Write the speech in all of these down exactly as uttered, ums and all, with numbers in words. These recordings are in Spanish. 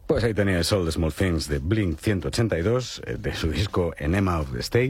Pues ahí teníais All the Small Things de Blink ciento ochenta y dos, eh, de su disco Enema of the State.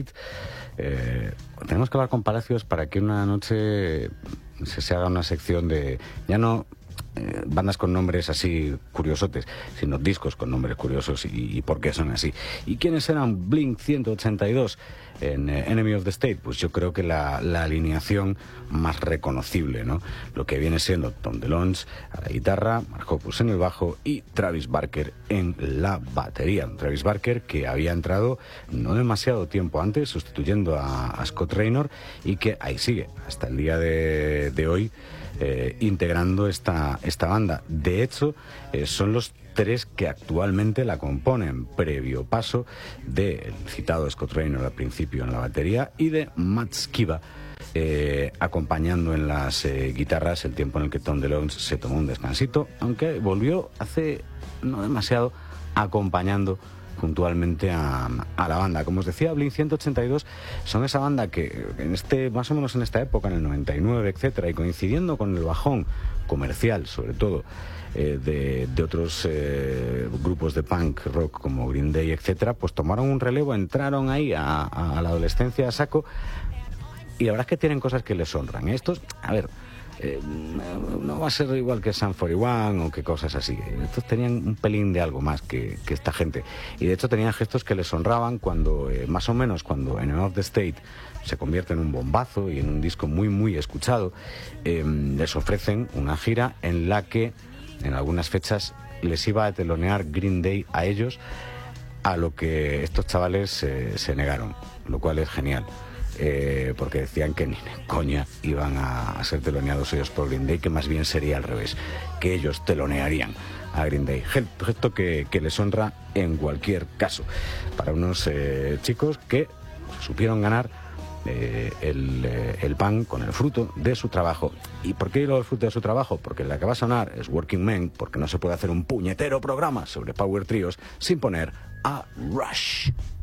Eh, tenemos que hablar con Palacios para que una noche se, se haga una sección de, ya no eh, bandas con nombres así curiosotes, sino discos con nombres curiosos y, y por qué son así. ¿Y quiénes eran Blink ciento ochenta y dos en eh, Enemy of the State? Pues yo creo que la, la alineación más reconocible, ¿no? Lo que viene siendo Tom DeLonge a la guitarra, Mark Hoppus en el bajo y Travis Barker en la batería. Travis Barker, que había entrado no demasiado tiempo antes sustituyendo a, a Scott Raynor, y que ahí sigue hasta el día de, de hoy eh, integrando esta, esta banda. De hecho, eh, son los tres que actualmente la componen, previo paso del citado Scott Raynor al principio en la batería y de Matt Skiba eh, acompañando en las eh, guitarras, el tiempo en el que Tom DeLonge se tomó un descansito, aunque volvió hace no demasiado acompañando puntualmente a, a la banda. Como os decía, Blink ciento ochenta y dos son esa banda que en este, más o menos en esta época, en el noventa y nueve, etcétera, y coincidiendo con el bajón comercial, sobre todo, eh, de, de otros eh, grupos de punk rock como Green Day, etcétera, pues tomaron un relevo, entraron ahí a, a, a la adolescencia a saco, y la verdad es que tienen cosas que les honran. Estos, a ver, Eh, no va a ser igual que Sum cuarenta y uno o que cosas así. Estos tenían un pelín de algo más que, que esta gente, y de hecho tenían gestos que les honraban cuando, eh, más o menos cuando Enemy of the State se convierte en un bombazo y en un disco muy muy escuchado, eh, les ofrecen una gira en la que en algunas fechas les iba a telonear Green Day a ellos, a lo que estos chavales eh, se negaron, lo cual es genial. Eh, porque decían que ni de coña iban a, a ser teloneados ellos por Green Day, que más bien sería al revés, que ellos telonearían a Green Day. Gesto que, que les honra en cualquier caso para unos eh, chicos que supieron ganar eh, el, eh, el pan con el fruto de su trabajo. ¿Y por qué digo el fruto de su trabajo? Porque la que va a sonar es Working Men, porque no se puede hacer un puñetero programa sobre Power Trios sin poner a Rush.